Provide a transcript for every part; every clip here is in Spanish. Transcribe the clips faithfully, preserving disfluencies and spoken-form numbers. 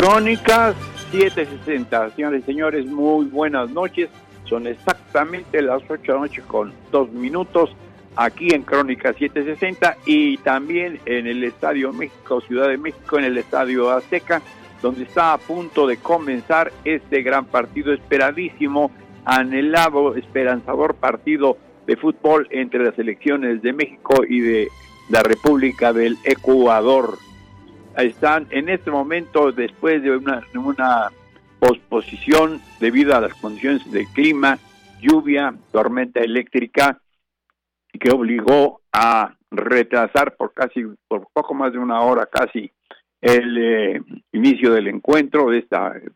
Crónicas setecientos sesenta, señores y señores, muy buenas noches. Son exactamente las ocho de la noche con dos minutos aquí en Crónicas setecientos sesenta y también en el Estadio México, Ciudad de México, en el Estadio Azteca, donde está a punto de comenzar este gran partido, esperadísimo, anhelado, esperanzador partido de fútbol entre las selecciones de México y de la República del Ecuador. Están en este momento, después de una, una posposición debido a las condiciones de clima, lluvia, tormenta eléctrica, que obligó a retrasar por casi, por poco más de una hora casi, el eh, inicio del encuentro, de esta eh,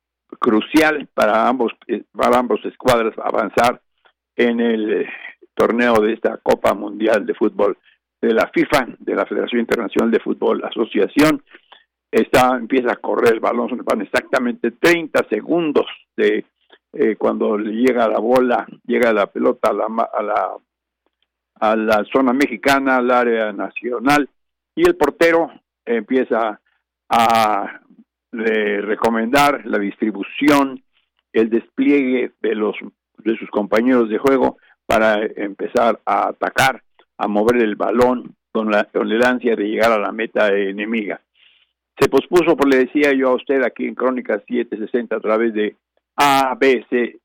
crucial para ambos, eh, para ambos escuadras avanzar en el eh, torneo de esta Copa Mundial de Fútbol de la FIFA, de la Federación Internacional de Fútbol Asociación. Está, empieza a correr el balón, van exactamente treinta segundos de eh, cuando llega la bola, llega la pelota a la, a la a la zona mexicana, al área nacional, y el portero empieza a eh, recomendar la distribución, el despliegue de los de sus compañeros de juego para empezar a atacar, a mover el balón con la, con el ansia de llegar a la meta enemiga. Se pospuso, pues le decía yo a usted aquí en Crónicas setecientos sesenta a través de A B C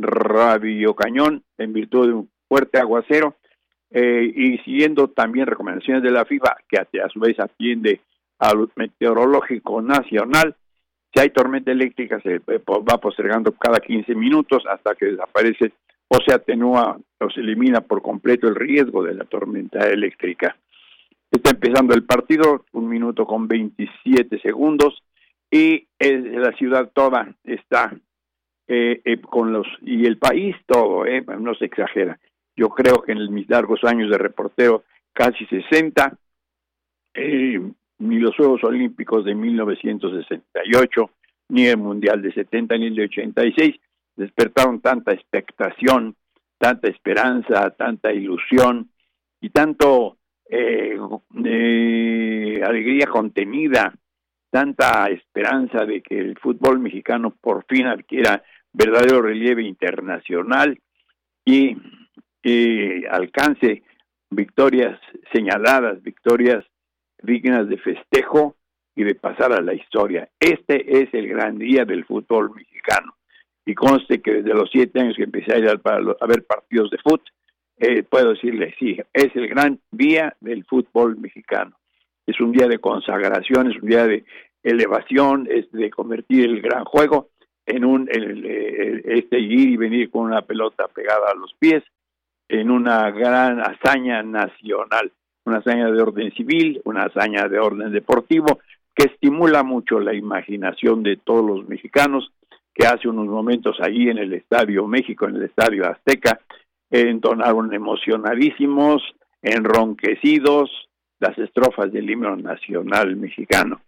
Radio Cañón, en virtud de un fuerte aguacero, eh, y siguiendo también recomendaciones de la FIFA, que a, a su vez atiende al meteorológico nacional. Si hay tormenta eléctrica, se va postergando cada quince minutos hasta que desaparece o se atenúa o se elimina por completo el riesgo de la tormenta eléctrica. Está empezando el partido, un minuto con veintisiete segundos, y eh, la ciudad toda está eh, eh, con los, y el país todo, eh, no se exagera. Yo creo que en mis largos años de reportero, casi sesenta, eh, ni los Juegos Olímpicos de mil novecientos sesenta y ocho, ni el Mundial de setenta, ni el de ochenta y seis, despertaron tanta expectación, tanta esperanza, tanta ilusión y tanto eh, eh, alegría contenida, tanta esperanza de que el fútbol mexicano por fin adquiera verdadero relieve internacional y eh, alcance victorias señaladas, victorias dignas de festejo y de pasar a la historia. Este es el gran día del fútbol mexicano. Y conste que desde los siete años que empecé a ir a, a ver partidos de fútbol, eh, puedo decirle, sí, es el gran día del fútbol mexicano. Es un día de consagración, es un día de elevación, es de convertir el gran juego en un el, el, este ir y venir con una pelota pegada a los pies, en una gran hazaña nacional, una hazaña de orden civil, una hazaña de orden deportivo, que estimula mucho la imaginación de todos los mexicanos, que hace unos momentos allí en el Estadio México, en el Estadio Azteca, entonaron emocionadísimos, enronquecidos, las estrofas del himno nacional mexicano.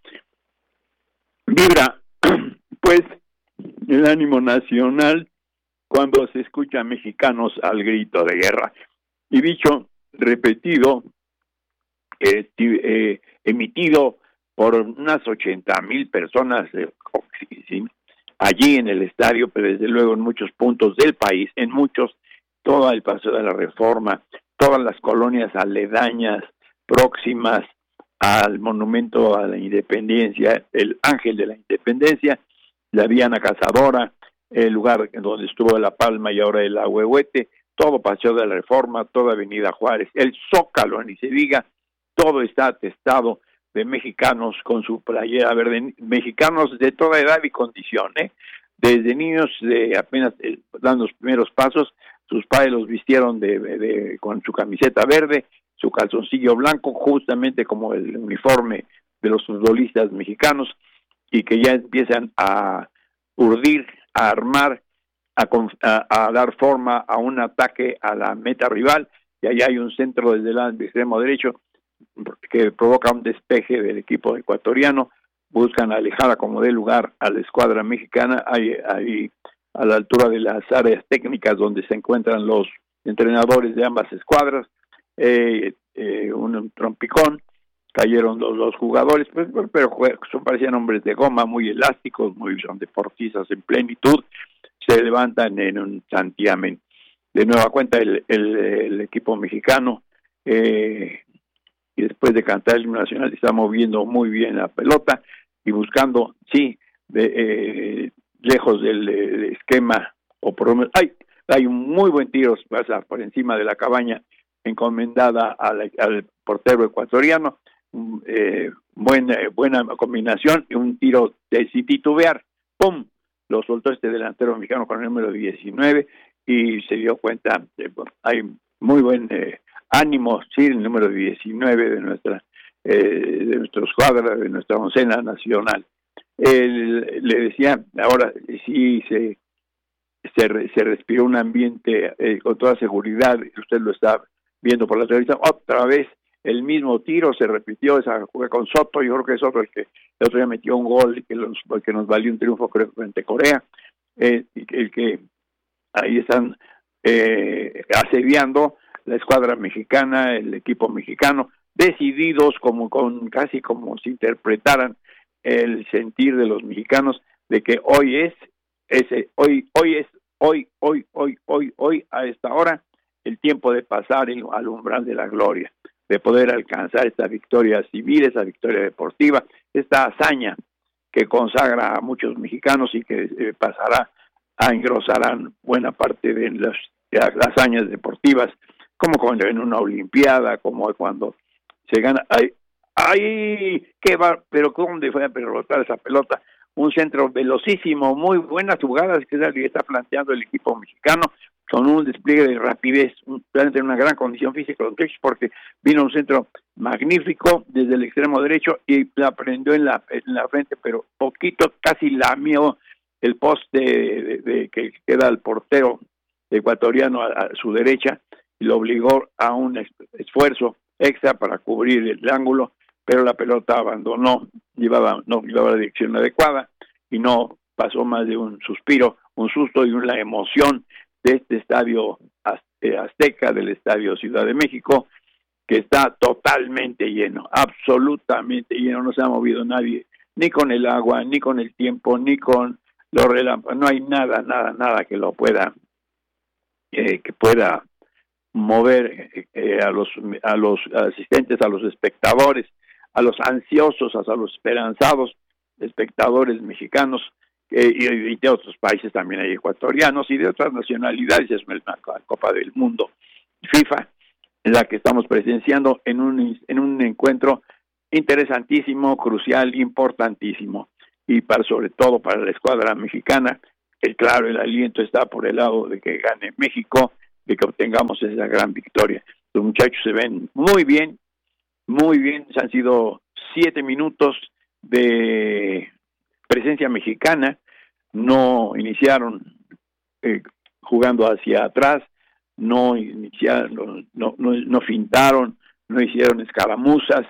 Vibra, pues, el ánimo nacional cuando se escucha mexicanos al grito de guerra. Y dicho, repetido, eh, eh, emitido por unas ochenta mil personas, eh, sí, allí en el estadio, pero desde luego en muchos puntos del país, en muchos, todo el Paseo de la Reforma, todas las colonias aledañas, próximas al Monumento a la Independencia, el Ángel de la Independencia, la Diana Cazadora, el lugar donde estuvo La Palma y ahora el Ahuehuete, todo Paseo de la Reforma, toda Avenida Juárez, el Zócalo, ni se diga, todo está atestado de mexicanos con su playera verde, mexicanos de toda edad y condición, ¿eh? Desde niños de apenas eh, dando los primeros pasos, sus padres los vistieron de, de, de con su camiseta verde, su calzoncillo blanco, justamente como el uniforme de los futbolistas mexicanos, y que ya empiezan a urdir, a armar, a, a, a dar forma a un ataque a la meta rival, y allá hay un centro desde el extremo derecho que provoca un despeje del equipo ecuatoriano, buscan alejar como dé lugar a la escuadra mexicana, ahí, ahí a la altura de las áreas técnicas donde se encuentran los entrenadores de ambas escuadras, eh, eh, un trompicón, cayeron los dos jugadores, pues, pero son, parecían hombres de goma, muy elásticos, muy son deportistas en plenitud, se levantan en un santiamén. De nueva cuenta el, el, el equipo mexicano, eh, y después de cantar el himno nacional, está moviendo muy bien la pelota y buscando, sí, de, eh, lejos del, del esquema, o por lo menos, hay, hay un muy buen tiro, pasa por encima de la cabaña, encomendada al, al portero ecuatoriano, eh, buena, buena combinación, y un tiro de sin titubear, ¡pum!, lo soltó este delantero mexicano con el número diecinueve, y se dio cuenta, de, bueno, hay muy buen eh, ánimo, sí, el número diecinueve de nuestra eh, de nuestra escuadra, de nuestra oncena nacional. Él, le decía, ahora sí se se, se respiró un ambiente eh, con toda seguridad, usted lo está viendo por la televisión, otra vez el mismo tiro se repitió, esa jugada con Soto, yo creo que es Soto el que el otro día metió un gol que, los, que nos valió un triunfo, creo, frente a Corea, eh, el que ahí están eh, asediando la escuadra mexicana, el equipo mexicano, decididos como con casi como si interpretaran el sentir de los mexicanos de que hoy es ese hoy hoy es hoy hoy hoy hoy hoy a esta hora el tiempo de pasar al umbral de la gloria, de poder alcanzar esta victoria civil, esa victoria deportiva, esta hazaña que consagra a muchos mexicanos y que eh, pasará a engrosarán buena parte de las, de las hazañas deportivas, como cuando en una olimpiada, como cuando se gana. ¡Ay! ¡Ay! ¡Qué va! Pero ¿dónde fue a pelotar esa pelota? Un centro velocísimo, muy buenas jugadas que es el que está planteando el equipo mexicano, con un despliegue de rapidez, realmente una gran condición física, porque vino un centro magnífico desde el extremo derecho y la prendió en la, en la frente, pero poquito, casi lamió el poste de, de, de que queda el portero ecuatoriano a, a su derecha, y lo obligó a un esfuerzo extra para cubrir el ángulo, pero la pelota abandonó, llevaba, no llevaba la dirección adecuada y no pasó más de un suspiro, un susto y una emoción de este estadio Azteca, del estadio Ciudad de México, que está totalmente lleno, absolutamente lleno, no se ha movido nadie, ni con el agua, ni con el tiempo, ni con los relámpagos, no hay nada, nada, nada que lo pueda, eh, que pueda mover eh, a los a los asistentes, a los espectadores, a los ansiosos, a los esperanzados espectadores mexicanos, eh, y, y de otros países también hay ecuatorianos y de otras nacionalidades. Es una Copa del Mundo FIFA en la que estamos presenciando en un en un encuentro interesantísimo, crucial, importantísimo, y para sobre todo para la escuadra mexicana, el claro, el aliento está por el lado de que gane México, de que obtengamos esa gran victoria. Los muchachos se ven muy bien, muy bien, han sido siete minutos de presencia mexicana, no iniciaron eh, jugando hacia atrás, no iniciaron, no, no, no fintaron, no hicieron escaramuzas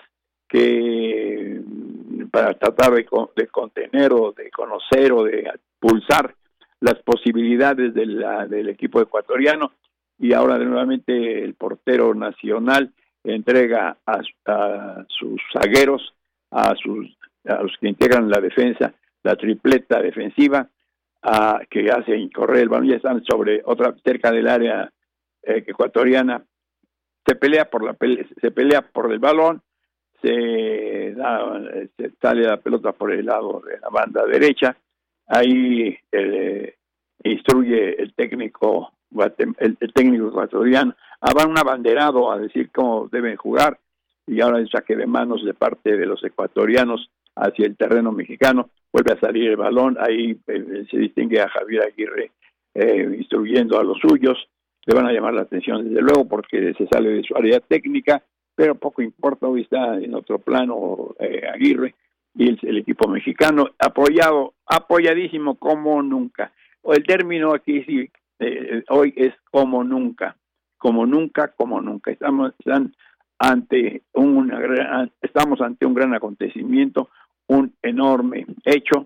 que para tratar de, de contener o de conocer o de pulsar las posibilidades de la, del equipo ecuatoriano. Y ahora nuevamente el portero nacional entrega a, a sus zagueros, a sus a los que integran la defensa, la tripleta defensiva, a, que hacen correr el balón, ya están sobre otra cerca del área eh, ecuatoriana, se pelea por la pelea, se pelea por el balón, se, da, se sale la pelota por el lado de la banda derecha, ahí eh, instruye el técnico el, el técnico ecuatoriano, habrá un abanderado a decir cómo deben jugar, y ahora el saque de manos de parte de los ecuatorianos hacia el terreno mexicano, vuelve a salir el balón, ahí eh, se distingue a Javier Aguirre eh, instruyendo a los suyos, le van a llamar la atención desde luego porque se sale de su área técnica, pero poco importa, hoy está en otro plano eh, Aguirre, y el, el equipo mexicano apoyado, apoyadísimo como nunca. O el término aquí sí, eh, hoy es como nunca, como nunca, como nunca. Estamos están ante una gran, estamos ante un gran acontecimiento, un enorme hecho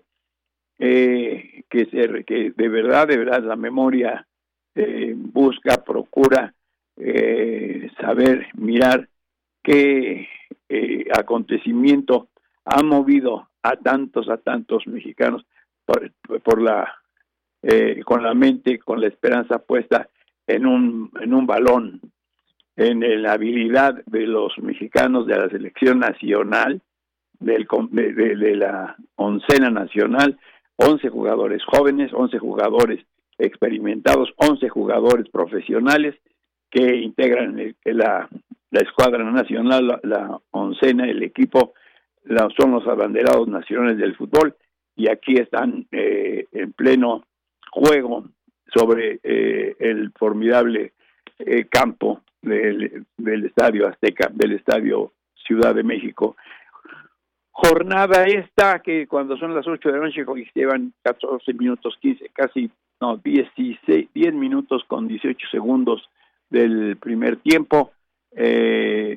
eh, que se que de verdad, de verdad la memoria eh, busca, procura eh, saber, mirar qué eh, acontecimiento ha movido a tantos, a tantos mexicanos por, por la eh, con la mente, con la esperanza puesta en un en un balón, en la habilidad de los mexicanos de la selección nacional, del, de, de, de la oncena nacional, once jugadores jóvenes, once jugadores experimentados, once jugadores profesionales que integran el, la, la escuadra nacional, la, la oncena, el equipo, la, son los abanderados nacionales del fútbol, y aquí están eh, en pleno juego sobre eh, el formidable eh, campo del, del Estadio Azteca, del Estadio Ciudad de México. Jornada esta que cuando son las ocho de la noche llevan catorce minutos, quince, casi, no, dieciséis, diez minutos con dieciocho segundos del primer tiempo, eh,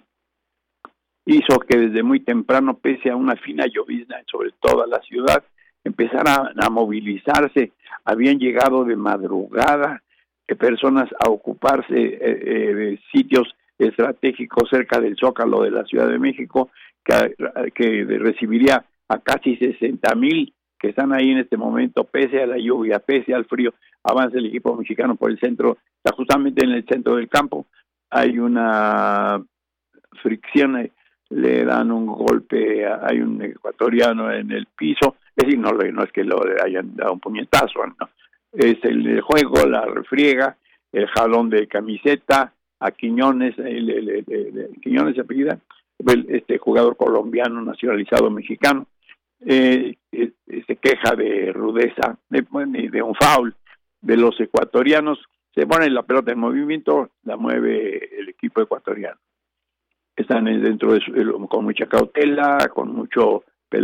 hizo que desde muy temprano, pese a una fina llovizna sobre toda la ciudad, empezaran a, a movilizarse. Habían llegado de madrugada eh, personas a ocuparse eh, eh, de sitios estratégicos cerca del Zócalo de la Ciudad de México, que, que recibiría a casi sesenta mil que están ahí en este momento, pese a la lluvia, pese al frío. Avanza el equipo mexicano por el centro, está justamente en el centro del campo, hay una fricción, le dan un golpe, hay un ecuatoriano en el piso, es decir, no, no es que lo hayan dado un puñetazo, no, es el juego, la refriega, el jalón de camiseta a Quiñones, el, el, el, el, el Quiñones se apellida, este jugador colombiano nacionalizado mexicano, eh, eh, se queja de rudeza, de, de un foul de los ecuatorianos, se pone la pelota en movimiento, la mueve el equipo ecuatoriano. Están dentro de su, con mucha cautela, con mucho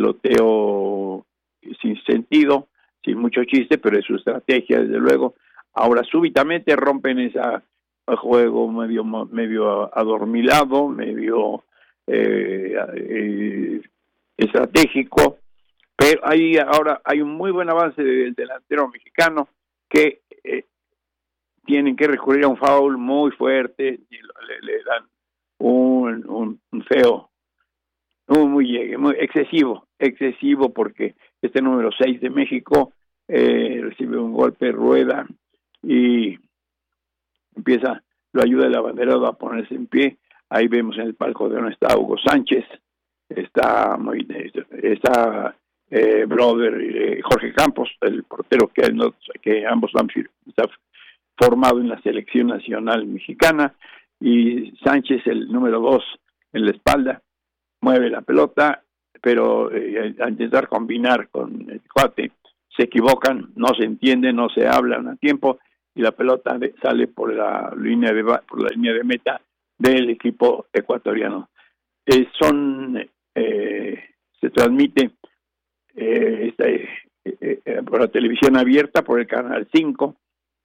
peloteo sin sentido, sin mucho chiste, pero es su estrategia, desde luego. Ahora súbitamente rompen ese juego medio medio adormilado, medio eh, eh, estratégico, pero hay ahora hay un muy buen avance del delantero mexicano que eh, tienen que recurrir a un foul muy fuerte y le, le dan un, un, un feo, muy, muy, muy excesivo, excesivo porque este número seis de México eh, recibe un golpe, rueda y empieza, lo ayuda el abanderado a ponerse en pie. Ahí vemos en el palco de donde está Hugo Sánchez, está muy, está eh, brother eh, Jorge Campos, el portero que, que ambos han está formado en la selección nacional mexicana, y Sánchez, el número dos, en la espalda, mueve la pelota, pero eh, al intentar combinar con el cuate, se equivocan, no se entienden, no se hablan a tiempo, y la pelota de, sale por la línea de por la línea de meta del equipo ecuatoriano. Eh, son eh, se transmite eh, este, eh, eh, por la televisión abierta, por el canal cinco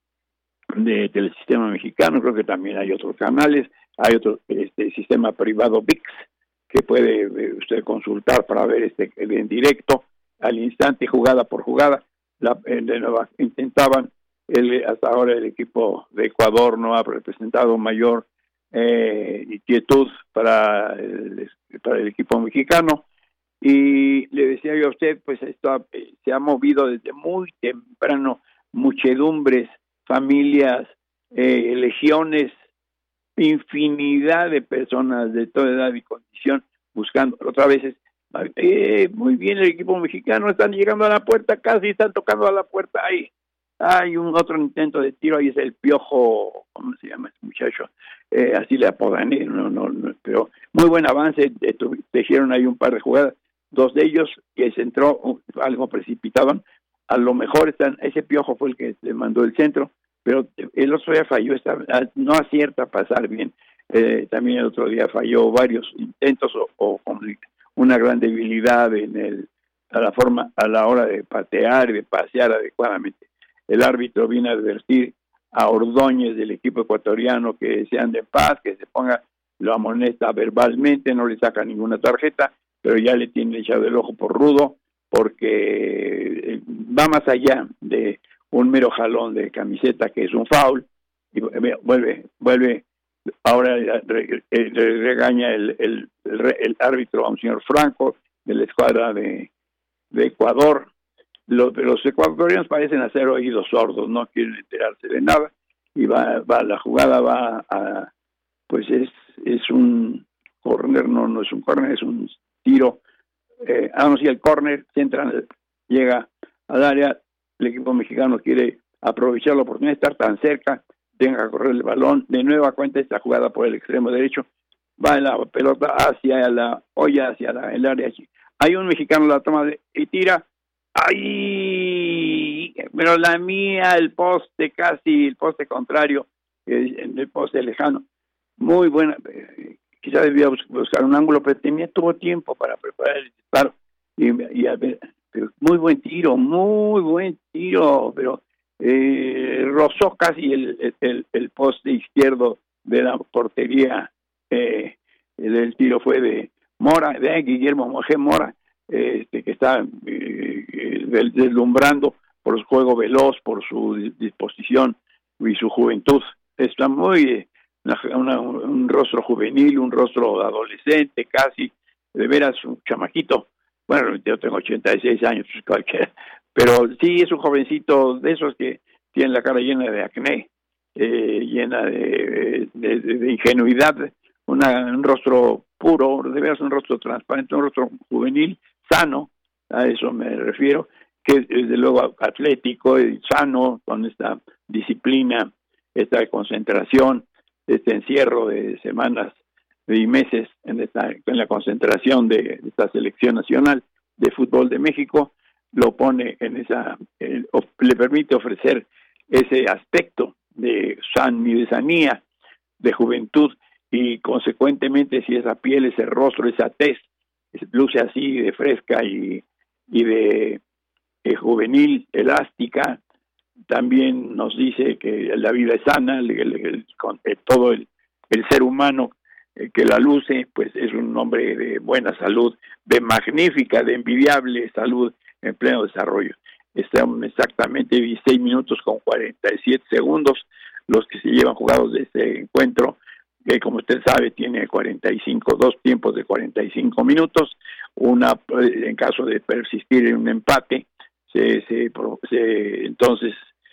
de Telesistema Mexicano. Creo que también hay otros canales, hay otro este sistema privado V I X que puede eh, usted consultar para ver este en directo al instante, jugada por jugada. La, eh, de nuevo, intentaban el, hasta ahora el equipo de Ecuador no ha representado mayor eh, inquietud para el, para el equipo mexicano, y le decía yo a usted, pues esto eh, se ha movido desde muy temprano, muchedumbres, familias, eh, legiones, infinidad de personas de toda edad y condición buscando. Otra vez es, eh, muy bien el equipo mexicano, están llegando a la puerta, casi están tocando a la puerta. Ahí hay un otro intento de tiro, ahí es el Piojo, ¿cómo se llama ese muchacho? Eh, así le apodan, eh, no, no, no, pero muy buen avance, tejieron ahí un par de jugadas, dos de ellos que se entró uh, algo precipitaban, a lo mejor están, ese Piojo fue el que le mandó el centro, pero el otro día falló, está, no acierta a pasar bien, eh, también el otro día falló varios intentos o, o con una gran debilidad en el a la forma, a la hora de patear y de pasear adecuadamente. El árbitro viene a advertir a Ordóñez del equipo ecuatoriano que se ande en paz, que se ponga, lo amonesta verbalmente, no le saca ninguna tarjeta, pero ya le tiene echado el ojo por rudo, porque va más allá de un mero jalón de camiseta, que es un foul, y vuelve, vuelve ahora re, re, regaña el, el, el, el árbitro a un señor Franco de la escuadra de, de Ecuador. Los, los ecuatorianos parecen hacer oídos sordos, no quieren enterarse de nada, y va, va la jugada va a, pues es, es un córner, no, no es un córner, es un tiro, eh, ah, no, sí, el córner, centra, llega al área, el equipo mexicano quiere aprovechar la oportunidad de estar tan cerca, tenga que correr el balón, de nueva cuenta esta jugada por el extremo derecho, va la pelota hacia la olla, hacia la, el área, hay un mexicano la toma de, y tira, ¡ay! Pero la mía, el poste casi, el poste contrario, eh, el poste lejano, muy buena, eh, quizás debía buscar un ángulo, pero tenía todo tiempo para preparar el disparo, y, y a ver, pero muy buen tiro, muy buen tiro, pero eh, rozó casi el, el, el poste izquierdo de la portería, eh, el, el tiro fue de Mora, de Guillermo Mojé Mora, este que está eh, deslumbrando por su juego veloz, por su disposición y su juventud. Está muy una, una, un rostro juvenil, un rostro adolescente casi, de veras un chamaquito. Bueno, yo tengo ochenta y seis años, cualquiera, pero sí es un jovencito de esos que tienen la cara llena de acné, eh, llena de, de, de, de ingenuidad, una, un rostro puro, de veras un rostro transparente, un rostro juvenil, sano, a eso me refiero, que desde luego atlético y sano, con esta disciplina, esta concentración, este encierro de semanas y meses en, esta, en la concentración de, de esta selección nacional de fútbol de México, lo pone en esa, eh, le permite ofrecer ese aspecto de sanidad, de juventud, y consecuentemente si esa piel, ese rostro, esa tez luce así de fresca y, y de eh, juvenil, elástica, también nos dice que la vida es sana, el, el, el, con, eh, todo el, el ser humano eh, que la luce, pues es un hombre de buena salud, de magnífica, de envidiable salud en pleno desarrollo. Están exactamente dieciséis minutos con cuarenta y siete segundos los que se llevan jugados de este encuentro, que como usted sabe tiene cuarenta y cinco, dos tiempos de cuarenta y cinco minutos, una en caso de persistir en un empate, se, se, se entonces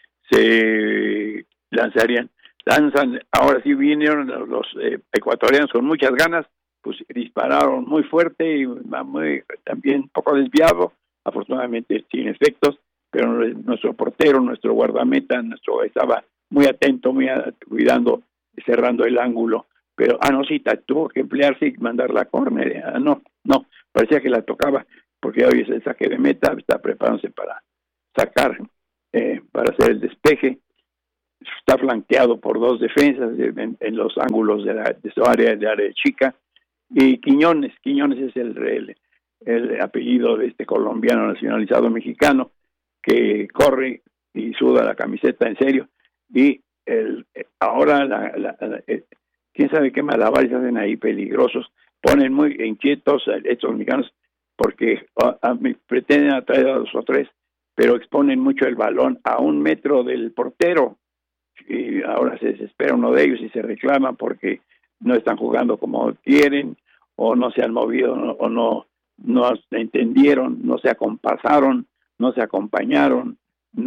se lanzarían, lanzan, ahora sí vinieron los, los eh, ecuatorianos con muchas ganas, pues dispararon muy fuerte y muy, también un poco desviado, afortunadamente sin efectos, pero nuestro portero, nuestro guardameta, nuestro estaba muy atento, muy a, cuidando, cerrando el ángulo, pero ah no, sí, tuvo que emplearse y mandar la córner, ah, no, no, parecía que la tocaba, porque hoy es el saque de meta, está preparándose para sacar, eh, para hacer el despeje, está flanqueado por dos defensas en, en los ángulos de, la, de su área, de área chica, y Quiñones, Quiñones es el, el, el apellido de este colombiano nacionalizado mexicano, que corre y suda la camiseta en serio, y el, ahora la, la, la, eh, quién sabe qué malabares hacen ahí peligrosos, ponen muy inquietos estos mexicanos porque a, a, pretenden atraer a dos o tres, pero exponen mucho el balón a un metro del portero, y ahora se desespera uno de ellos y se reclama porque no están jugando como quieren, o no se han movido, no, o no, no entendieron, no se acompasaron, no se acompañaron,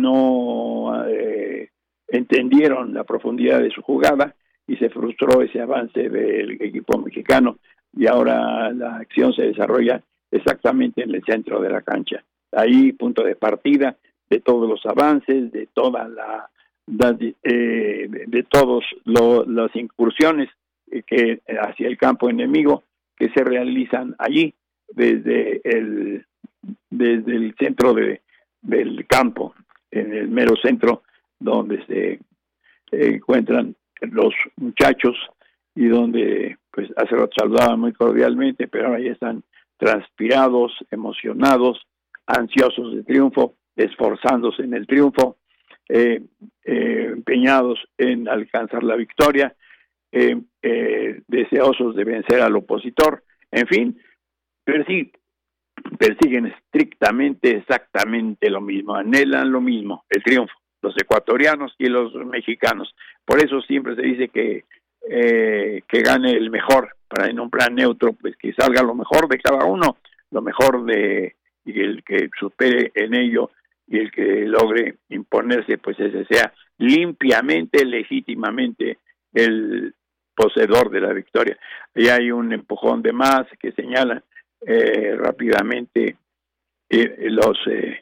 no eh, entendieron la profundidad de su jugada y se frustró ese avance del equipo mexicano, y ahora la acción se desarrolla exactamente en el centro de la cancha. Ahí punto de partida de todos los avances, de toda la, de, eh, de, de todos lo, las incursiones que hacia el campo enemigo que se realizan allí desde el desde el centro de del campo, en el mero centro donde se eh, encuentran los muchachos y donde pues hace rato saludaban muy cordialmente, pero ahora ya están transpirados, emocionados, ansiosos de triunfo, esforzándose en el triunfo, eh, eh, empeñados en alcanzar la victoria, eh, eh, deseosos de vencer al opositor, en fin, persiguen, persiguen estrictamente exactamente lo mismo, anhelan lo mismo, el triunfo, los ecuatorianos y los mexicanos. Por eso siempre se dice que eh, que gane el mejor, para en un plan neutro, pues que salga lo mejor de cada uno, lo mejor de, y el que supere en ello, y el que logre imponerse, pues ese sea limpiamente, legítimamente el poseedor de la victoria. Y hay un empujón de más que señalan eh, rápidamente eh, los eh,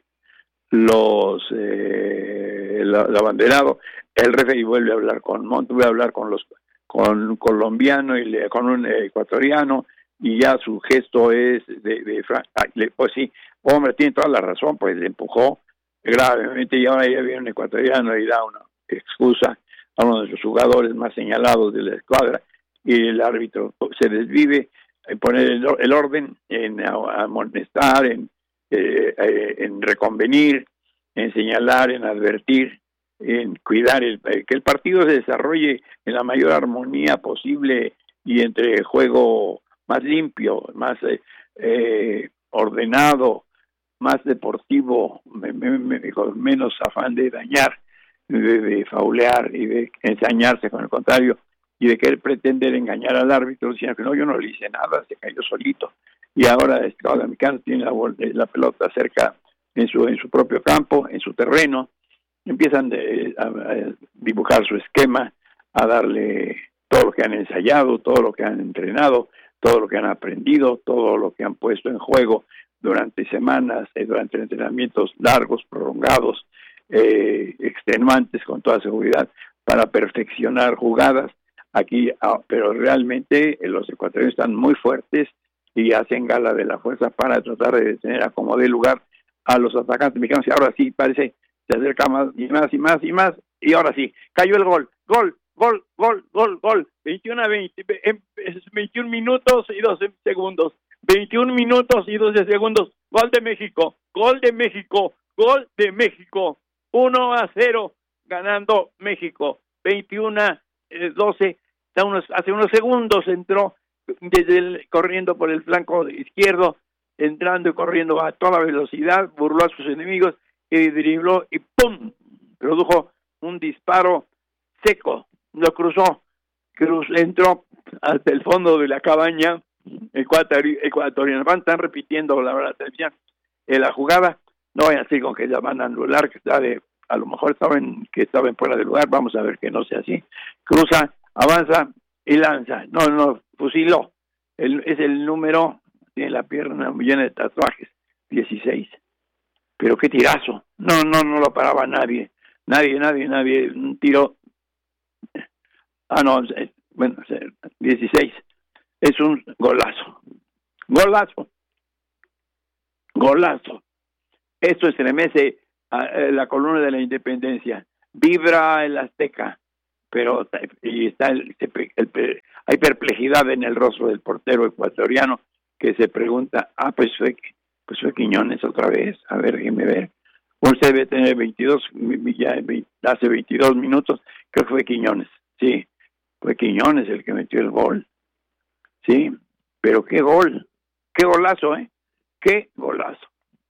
los eh, el, el abanderado. El referee vuelve a hablar con Montt, vuelve a hablar con los con un colombiano y le, con un ecuatoriano, y ya su gesto es de, de ay, pues sí, hombre, tiene toda la razón, pues le empujó gravemente, y ahora ya viene un ecuatoriano y da una excusa a uno de los jugadores más señalados de la escuadra, y el árbitro se desvive en poner el, el orden, en amonestar, en, eh, eh, en reconvenir, en señalar, en advertir, en cuidar el, que el partido se desarrolle en la mayor armonía posible y entre juego más limpio, más eh, eh, ordenado, más deportivo, me, me, me, con menos afán de dañar, de, de faulear y de ensañarse con el contrario, y de querer pretender engañar al árbitro diciendo que no, yo no le hice nada, se cayó solito. Y ahora el Estado Dominicano tiene la, la pelota cerca en su en su propio campo, en su terreno, empiezan de, a, a dibujar su esquema, a darle todo lo que han ensayado, todo lo que han entrenado, todo lo que han aprendido, todo lo que han puesto en juego durante semanas, eh, durante entrenamientos largos, prolongados, eh, extenuantes con toda seguridad, para perfeccionar jugadas. Aquí, ah, pero realmente eh, los ecuatorianos están muy fuertes y hacen gala de la fuerza para tratar de detener a como dé lugar a los atacantes mexicanos, y ahora sí parece se acerca más y más y más y más, y ahora sí, cayó el gol, gol, gol, gol, gol, gol, veintiuno a veinte, veintiún minutos y doce segundos, veintiún minutos y doce segundos, gol de México, gol de México, gol de México, uno a cero, ganando México, veintiuno a doce, unos, hace unos segundos entró desde el, corriendo por el flanco izquierdo, entrando y corriendo a toda velocidad, burló a sus enemigos, y dribló y ¡pum! Produjo un disparo seco, lo cruzó, cruz, entró hasta el fondo de la cabaña ecuatori- ecuatoriana. Van, están repitiendo la verdad, en la jugada, no vayan así con que ya van a anular, que está de, a lo mejor estaban que estaban fuera del lugar, vamos a ver que no sea así. Cruza, avanza y lanza, no, no, fusiló, el, es el número, tiene la pierna llena de tatuajes, dieciséis. Pero qué tirazo, no, no, no lo paraba nadie, nadie, nadie, nadie, un tiro, ah no, bueno, dieciséis, es un golazo, golazo, golazo, esto estremece a la columna de la Independencia, vibra el Azteca, pero y está el, el, el, hay perplejidad en el rostro del portero ecuatoriano que se pregunta, ah, pues fue Pues fue Quiñones otra vez, a ver, déjeme ver. Usted debe tener veintidós, ya hace veintidós minutos, creo que fue Quiñones, sí, fue Quiñones el que metió el gol, sí, pero qué gol, qué golazo, ¿eh? Qué golazo.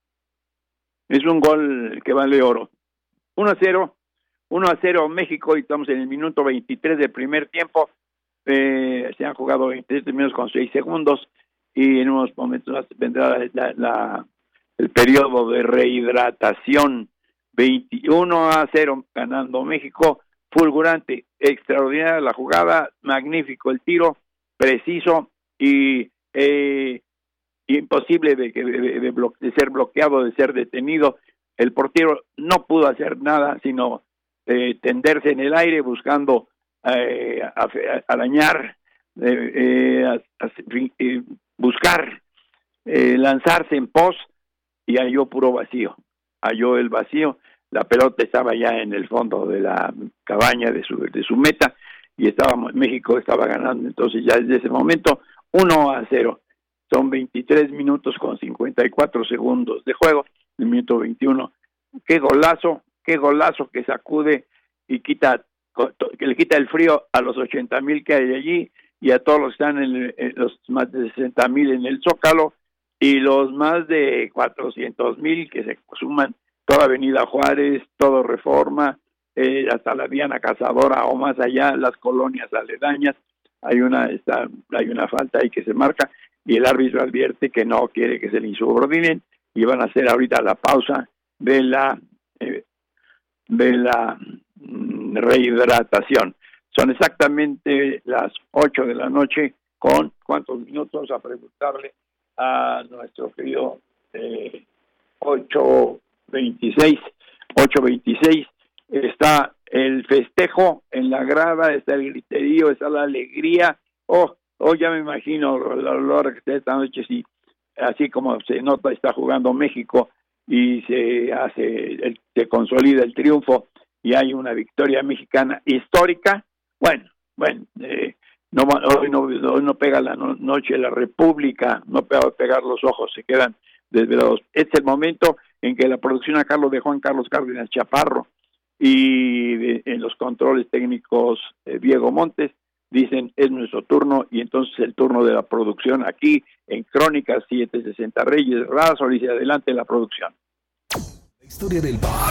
Es un gol que vale oro. uno a cero, uno a cero México, y estamos en el minuto veintitrés del primer tiempo, eh, se han jugado veintisiete minutos con seis segundos, y en unos momentos vendrá la, la, el periodo de rehidratación. Veintiuno a cero ganando México, fulgurante, extraordinaria la jugada, magnífico el tiro, preciso y eh, imposible de, de, de, blo- de ser bloqueado, de ser detenido. El portero no pudo hacer nada sino eh, tenderse en el aire buscando eh, arañar, eh, eh, a, a, eh, buscar, eh, lanzarse en pos, y halló puro vacío, halló el vacío, la pelota estaba ya en el fondo de la cabaña de su, de su meta, y estaba, México estaba ganando, entonces ya desde ese momento, uno a cero, son veintitrés minutos con cincuenta y cuatro segundos de juego, el minuto veintiuno, qué golazo, qué golazo que sacude y quita, que le quita el frío a los ochenta mil que hay allí, y a todos los que están en, en los más de sesenta mil en el Zócalo, y los más de cuatrocientos mil que se suman toda Avenida Juárez, todo Reforma, eh, hasta la Diana Cazadora o más allá, las colonias aledañas, hay una está, hay una falta ahí que se marca y el árbitro advierte que no quiere que se le insubordinen y van a hacer ahorita la pausa de la eh, de la mm, rehidratación. Son exactamente las ocho de la noche con cuántos minutos a preguntarle a nuestro querido eh, ocho veintiséis está el festejo en la grada, está el griterío, está la alegría. Oh, oh ya me imagino el olor que está esta noche, sí, así como se nota está jugando México y se hace el, se consolida el triunfo y hay una victoria mexicana histórica. Bueno, bueno, eh, no, hoy no, hoy no pega la no, noche la República, no pega pegar los ojos, se quedan desvelados. Es el momento en que la producción a cargo de Juan Carlos Cárdenas Chaparro y de, en los controles técnicos eh, Diego Montes dicen es nuestro turno, y entonces el turno de la producción aquí en Crónicas setecientos sesenta. Reyes Razo dice adelante la producción. La historia del pop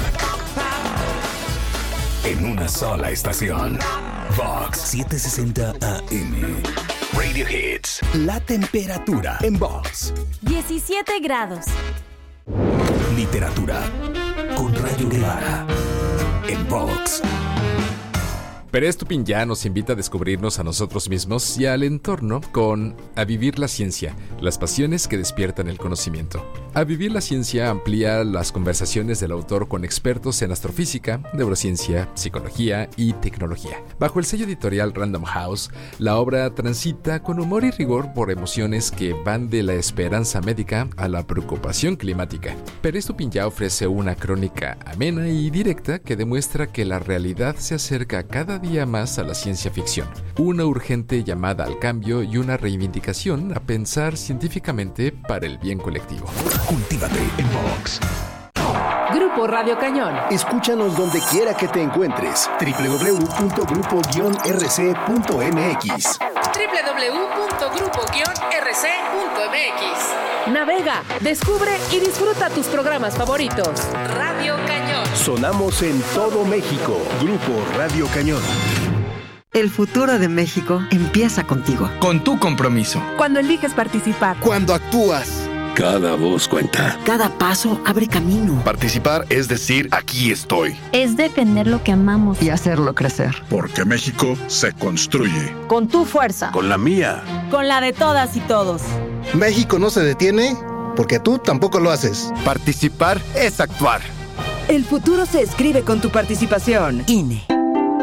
en una sola estación. Vox setecientos sesenta A M. Radio Hits. La temperatura en Vox. diecisiete grados. Literatura con Rayo Guevara en Vox. Pérez Tupinjá nos invita a descubrirnos a nosotros mismos y al entorno con A Vivir la Ciencia, las pasiones que despiertan el conocimiento. A Vivir la Ciencia amplía las conversaciones del autor con expertos en astrofísica, neurociencia, psicología y tecnología. Bajo el sello editorial Random House, la obra transita con humor y rigor por emociones que van de la esperanza médica a la preocupación climática. Pérez Tupinjá ofrece una crónica amena y directa que demuestra que la realidad se acerca cada día más a la ciencia ficción, una urgente llamada al cambio y una reivindicación a pensar científicamente para el bien colectivo. Cultívate en Vox. Grupo Radio Cañón. Escúchanos donde quiera que te encuentres. doble u doble u doble u punto grupo guion r c punto m x. doble u doble u doble u punto grupo guion r c punto m x. Navega, descubre y disfruta tus programas favoritos. Radio Cañón. Sonamos en todo México. Grupo Radio Cañón. El futuro de México empieza contigo. Con tu compromiso. Cuando eliges participar. Cuando actúas. Cada voz cuenta. Cada paso abre camino. Participar es decir, aquí estoy. Es defender lo que amamos. Y hacerlo crecer. Porque México se construye. Con tu fuerza. Con la mía. Con la de todas y todos. México no se detiene porque tú tampoco lo haces. Participar es actuar. El futuro se escribe con tu participación. I N E.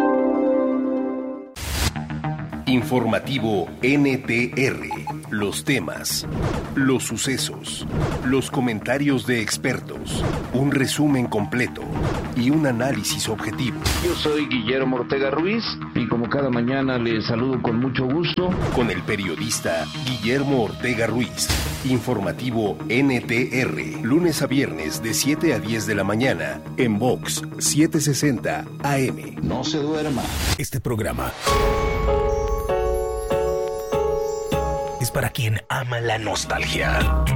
Informativo N T R. Los temas, los sucesos, los comentarios de expertos, un resumen completo y un análisis objetivo. Yo soy Guillermo Ortega Ruiz y como cada mañana les saludo con mucho gusto. Con el periodista Guillermo Ortega Ruiz. Informativo N T R. Lunes a viernes de siete a diez de la mañana en Vox setecientos sesenta A M. No se duerma. Este programa es para quien ama la nostalgia.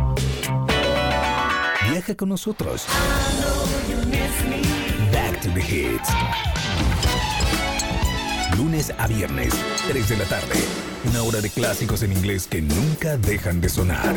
Viaja con nosotros. Back to the Hits. Lunes a viernes, tres de la tarde. Una hora de clásicos en inglés que nunca dejan de sonar.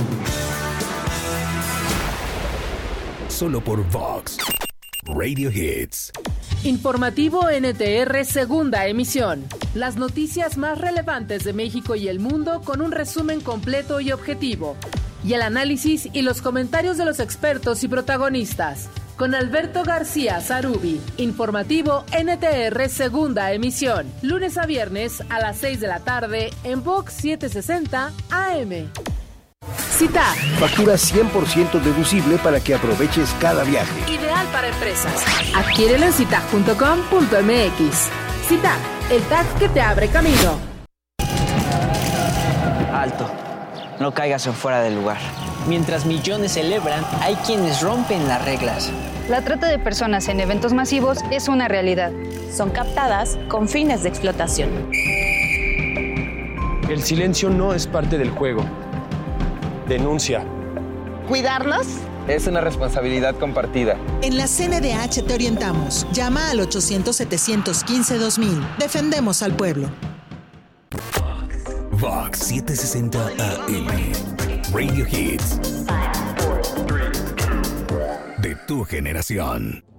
Solo por Vox Radio Hits. Informativo N T R segunda emisión. Las noticias más relevantes de México y el mundo con un resumen completo y objetivo. Y el análisis y los comentarios de los expertos y protagonistas. Con Alberto García Zarubi. Informativo N T R segunda emisión. Lunes a viernes a las seis de la tarde en Vox setecientos sesenta A M. CITAC. Factura cien por ciento deducible para que aproveches cada viaje. Ideal para empresas. Adquiérelo en citac punto com punto m x. CITAC, el tag que te abre camino. Alto. No caigas en fuera del lugar. Mientras millones celebran, hay quienes rompen las reglas. La trata de personas en eventos masivos es una realidad. Son captadas con fines de explotación. El silencio no es parte del juego. Denuncia. Cuidarnos Es una responsabilidad compartida. En la C N D H te orientamos. Llama al ochocientos, setecientos quince, dos mil. Defendemos al pueblo. Vox setecientos sesenta A M. Radio Hits. De tu generación.